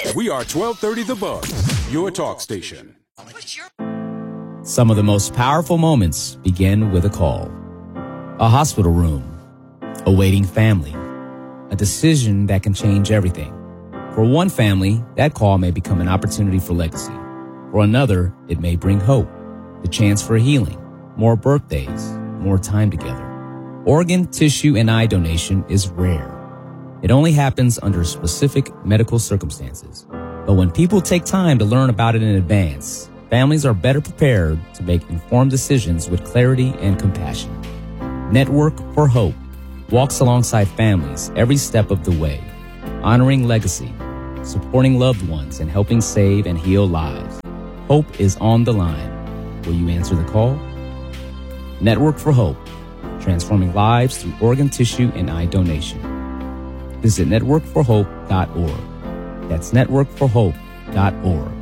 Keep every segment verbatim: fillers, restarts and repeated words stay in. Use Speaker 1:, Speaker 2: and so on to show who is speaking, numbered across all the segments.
Speaker 1: We are twelve thirty The Buzz, your talk station.
Speaker 2: Some of the most powerful moments begin with a call. A hospital room, a waiting family, a decision that can change everything. For one family, that call may become an opportunity for legacy. For another, it may bring hope, the chance for healing, more birthdays, more time together. Organ, tissue, and eye donation is rare. It only happens under specific medical circumstances. But when people take time to learn about it in advance, families are better prepared to make informed decisions with clarity and compassion. Network for Hope walks alongside families every step of the way, honoring legacy, supporting loved ones, and helping save and heal lives. Hope is on the line. Will you answer the call? Network for Hope, transforming lives through organ, tissue, and eye donation. Visit network for hope dot org. That's network for hope dot org.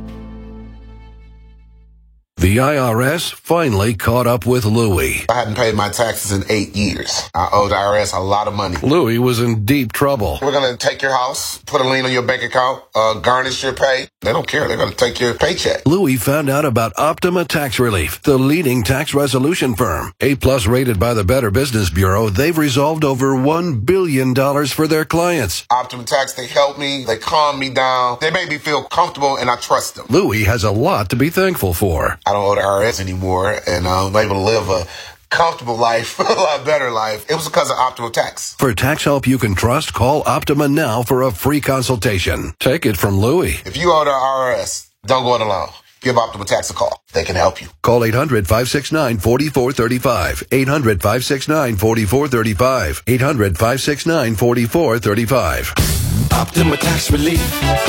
Speaker 3: The I R S finally caught up with Louie.
Speaker 4: I hadn't paid my taxes in eight years. I owed the I R S a lot of money.
Speaker 3: Louie was in deep trouble.
Speaker 4: We're going to take your house, put a lien on your bank account, uh, garnish your pay. They don't care. They're going to take your paycheck.
Speaker 3: Louie found out about Optima Tax Relief, the leading tax resolution firm. A-plus rated by the Better Business Bureau, they've resolved over one billion dollars for their clients.
Speaker 4: Optima Tax, they help me. They calm me down. They make me feel comfortable, and I trust them.
Speaker 3: Louie has a lot to be thankful for.
Speaker 4: I don't owe the I R S anymore, and I'm able to live a comfortable life, a lot better life. It was because of Optima Tax.
Speaker 3: For tax help you can trust, call Optima now for a free consultation. Take it from Louie.
Speaker 4: If you owe the I R S, don't go it alone. Give Optima Tax a call. They can help you.
Speaker 3: Call eight hundred, five six nine, four four three five. eight hundred, five six nine, four four three five. eight hundred, five six nine, four four three five.
Speaker 5: Optima Tax Relief.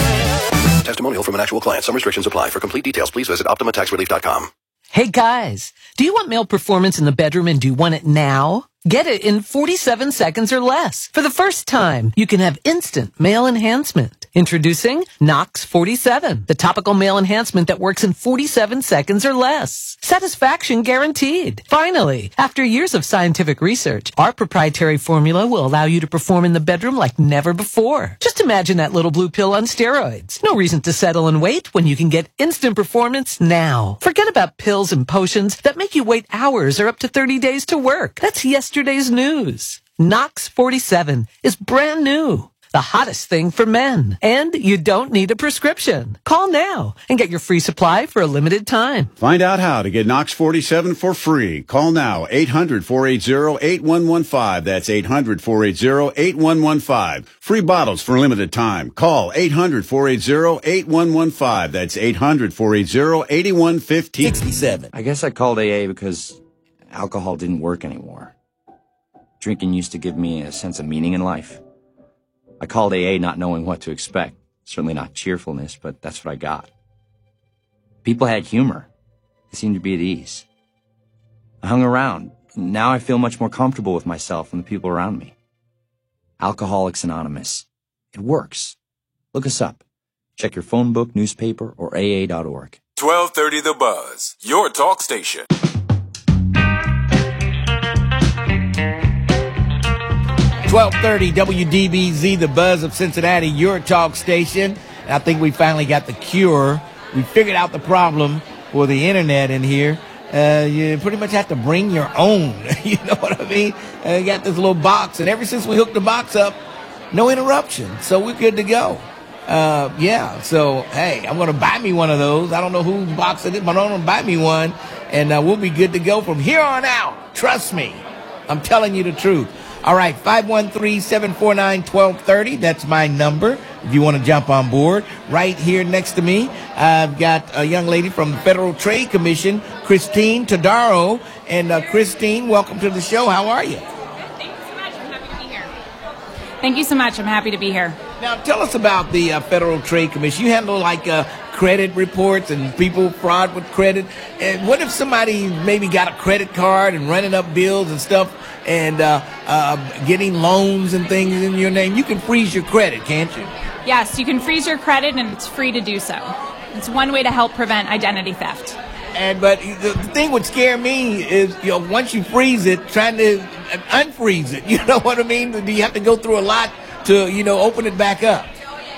Speaker 3: Testimonial from an actual client. Some restrictions apply. For complete details, please visit optima tax relief dot com.
Speaker 6: Hey guys, do you want male performance in the bedroom and do you want it now? Get it in forty-seven seconds or less. For the first time, you can have instant male enhancement. Introducing Nox forty-seven, the topical male enhancement that works in forty-seven seconds or less. Satisfaction guaranteed. Finally, after years of scientific research, our proprietary formula will allow you to perform in the bedroom like never before. Just imagine that little blue pill on steroids. No reason to settle and wait when you can get instant performance now. Forget about pills and potions that make you wait hours or up to thirty days to work. That's yesterday's news. Nox forty-seven is brand new. The hottest thing for men. And you don't need a prescription. Call now and get your free supply for a limited time.
Speaker 7: Find out how to get Nox forty-seven for free. Call now, eight hundred, four eight zero, eight one one five. That's eight hundred, four eight zero, eight one one five. Free bottles for a limited time. Call eight hundred, four eight zero, eight one one five. That's eight hundred, four eight zero, eight one five zero.
Speaker 8: I guess I called A A because alcohol didn't work anymore. Drinking used to give me a sense of meaning in life. I called A A not knowing what to expect. Certainly not cheerfulness, but that's what I got. People had humor. They seemed to be at ease. I hung around. Now I feel much more comfortable with myself and the people around me. Alcoholics Anonymous. It works. Look us up. Check your phone book, newspaper, or A A dot org.
Speaker 1: twelve thirty The Buzz, your talk station.
Speaker 9: twelve thirty W D B Z, the Buzz of Cincinnati, your talk station. And I think we finally got the cure. We figured out the problem for the internet in here. Uh, you pretty much have to bring your own. You know what I mean? Uh, you got this little box, and ever since we hooked the box up, no interruption. So we're good to go. Uh, yeah, so, hey, I'm going to buy me one of those. I don't know whose box it is, but I'm going to buy me one, and uh, we'll be good to go from here on out. Trust me. I'm telling you the truth. All right, five one three, seven four nine, one two three zero. That's my number if you want to jump on board. Right here next to me, I've got a young lady from the Federal Trade Commission, Christine Todaro. And uh, Christine, welcome to the show. How are you?
Speaker 10: Thank you so much. I'm happy to be here. Thank you so much. I'm happy to be here.
Speaker 9: Now, tell us about the uh, Federal Trade Commission. You handle like uh, credit reports and people fraud with credit. And what if somebody maybe got a credit card and running up bills and stuff and uh, uh, getting loans and things in your name? You can freeze your credit, can't you?
Speaker 10: Yes, you can freeze your credit, and it's free to do so. It's one way to help prevent identity theft.
Speaker 9: And but the, the thing would scare me is, you know, once you freeze it, trying to unfreeze it. You know what I mean? Do you have to go through a lot to, you know, open it back up?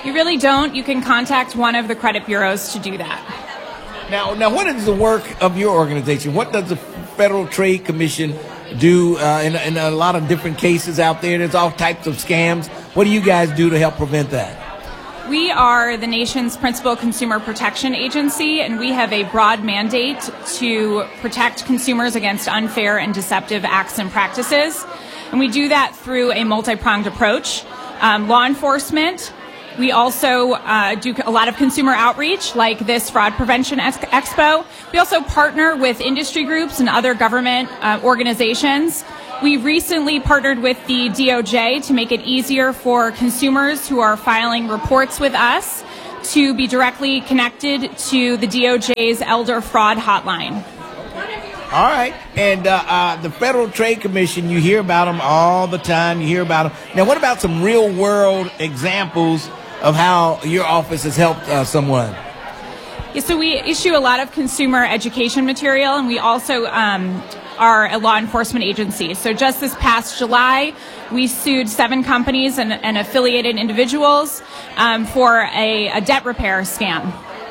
Speaker 10: You really don't. You can contact one of the credit bureaus to do that.
Speaker 9: Now, now, what is the work of your organization? What does the Federal Trade Commission do uh, in, in a lot of different cases out there? There's all types of scams. What do you guys do to help prevent that?
Speaker 10: We are the nation's principal consumer protection agency, and we have a broad mandate to protect consumers against unfair and deceptive acts and practices. And we do that through a multi-pronged approach. Um, law enforcement. We also uh, do a lot of consumer outreach, like this Fraud Prevention Expo. We also partner with industry groups and other government uh, organizations. We recently partnered with the D O J to make it easier for consumers who are filing reports with us to be directly connected to the D O J's Elder Fraud Hotline.
Speaker 9: All right. And uh, uh, the Federal Trade Commission, you hear about them all the time. You hear about them. Now, what about some real-world examples of how your office has helped uh, someone?
Speaker 10: Yeah, so we issue a lot of consumer education material, and we also um, are a law enforcement agency. So just this past July, we sued seven companies and, and affiliated individuals um, for a, a debt repair scam.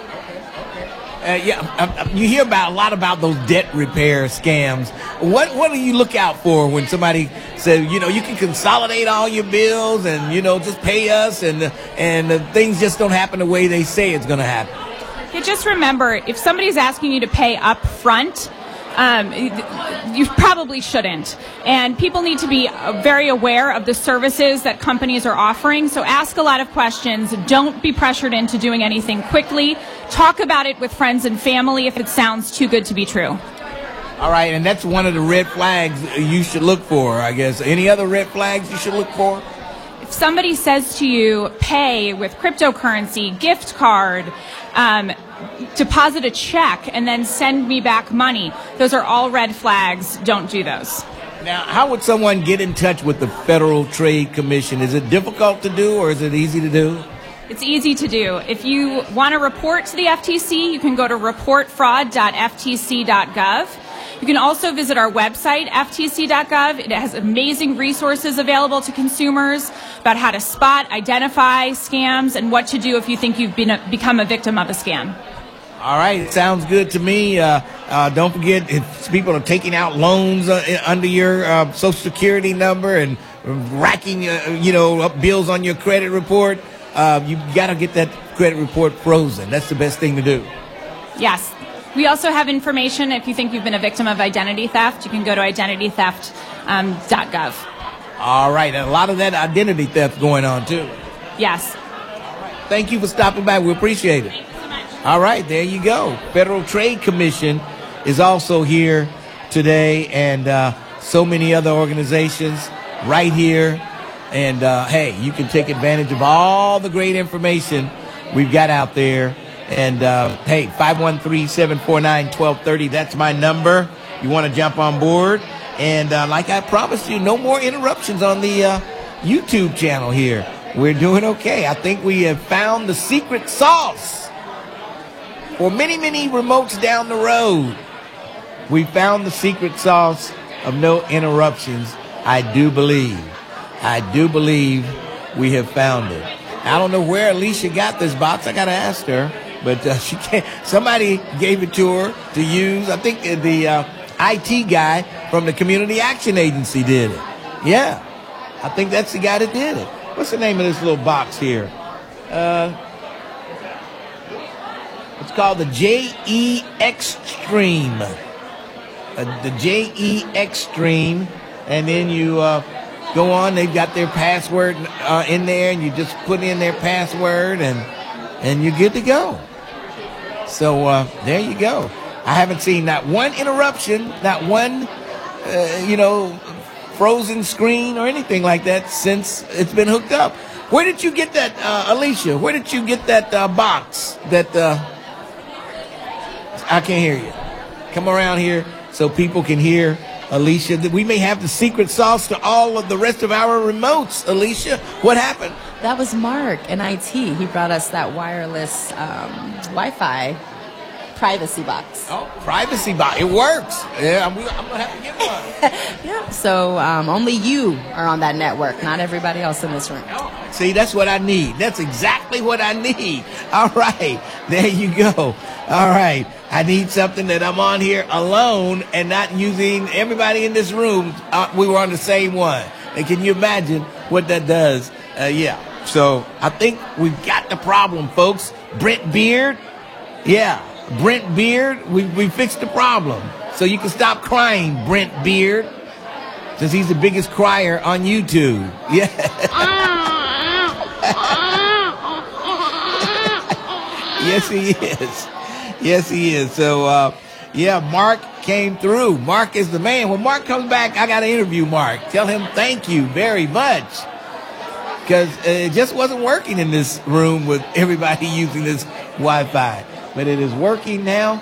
Speaker 9: Uh, yeah, uh, you hear about a lot about those debt repair scams. What what do you look out for when somebody says, you know, you can consolidate all your bills and, you know, just pay us, and and uh, things just don't happen the way they say it's going to happen?
Speaker 10: Yeah, just remember, if somebody's asking you to pay up front, um, you probably shouldn't. And people need to be very aware of the services that companies are offering. So ask a lot of questions. Don't be pressured into doing anything quickly. Talk about it with friends and family if it sounds too good to be true.
Speaker 9: All right, and that's one of the red flags you should look for, I guess. Any other red flags you should look for?
Speaker 10: If somebody says to you, pay with cryptocurrency, gift card, um, deposit a check, and then send me back money, those are all red flags. Don't do those.
Speaker 9: Now, how would someone get in touch with the Federal Trade Commission? Is it difficult to do, or is it easy to do?
Speaker 10: It's easy to do. If you want to report to the F T C, you can go to report fraud dot f t c dot gov. You can also visit our website, f t c dot gov. It has amazing resources available to consumers about how to spot, identify scams, and what to do if you think you've been a, become a victim of a scam.
Speaker 9: All right, sounds good to me. Uh, uh, don't forget, if people are taking out loans uh, under your uh, Social Security number and racking, uh, you know, up bills on your credit report, uh, you got to get that credit report frozen. That's the best thing to do.
Speaker 10: Yes. We also have information if you think you've been a victim of identity theft. You can go to identity theft dot gov.
Speaker 9: All right, and a lot of that identity theft going on, too.
Speaker 10: Yes.
Speaker 9: Thank you for stopping by. We appreciate it. All right, there you go. Federal Trade Commission is also here today, and uh, so many other organizations right here. And, uh, hey, you can take advantage of all the great information we've got out there. And, uh, hey, five one three, seven four nine, one two three zero, that's my number. You want to jump on board. And uh, like I promised you, no more interruptions on the uh, YouTube channel here. We're doing okay. I think we have found the secret sauce. For many, many remotes down the road, we found the secret sauce of no interruptions. I do believe. I do believe we have found it. I don't know where Alicia got this box. I got to ask her. But uh, she can't. Somebody gave it to her to use. I think the uh, I T guy from the Community Action Agency did it. Yeah. I think that's the guy that did it. What's the name of this little box here? Uh... It's called the J E Extreme. Uh, the J E Extreme. And then you uh, go on. They've got their password uh, in there, and you just put in their password, and and you're good to go. So uh, there you go. I haven't seen not one interruption, not one, uh, you know, frozen screen or anything like that since it's been hooked up. Where did you get that, uh, Alicia? Where did you get that uh, box that... Uh, I can't hear you. Come around here so people can hear Alicia. We may have the secret sauce to all of the rest of our remotes. Alicia, what happened?
Speaker 11: That was Mark in I T. He brought us that wireless um, Wi-Fi Privacy Box.
Speaker 9: Oh, Privacy Box. It works. Yeah, I'm, I'm going to have to get one.
Speaker 11: Yeah, so um, only you are on that network, not everybody else in this room.
Speaker 9: Oh, see, that's what I need. That's exactly what I need. All right. There you go. All right. I need something that I'm on here alone and not using everybody in this room. Uh, we were on the same one. And can you imagine what that does? Uh, yeah. So I think we've got the problem, folks. Brent Beard. Yeah. Brent Beard. We, we fixed the problem. So you can stop crying, Brent Beard. Since he's the biggest crier on YouTube. Yeah. Yes, he is. Yes, he is. So, uh, yeah, Mark came through. Mark is the man. When Mark comes back, I got to interview Mark. Tell him thank you very much. Because uh, it just wasn't working in this room with everybody using this Wi-Fi. But it is working now.